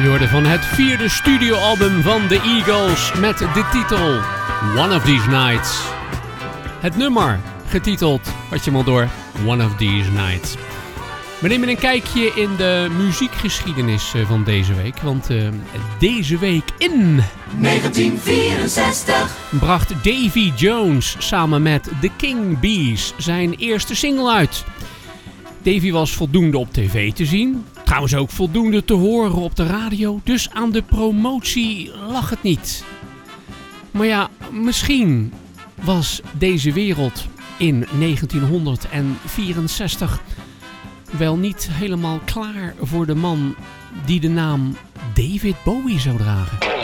Je hoorde van het 4e studioalbum van The Eagles met de titel One of These Nights. Het nummer getiteld, had je hem al door, One of These Nights. We nemen een kijkje in de muziekgeschiedenis van deze week. Want deze week in 1964 bracht Davy Jones samen met The King Bees zijn eerste single uit. Davy was voldoende op tv te zien. Trouwens ook voldoende te horen op de radio. Dus aan de promotie lag het niet. Maar ja, misschien was deze wereld in 1964 wel niet helemaal klaar voor de man die de naam David Bowie zou dragen.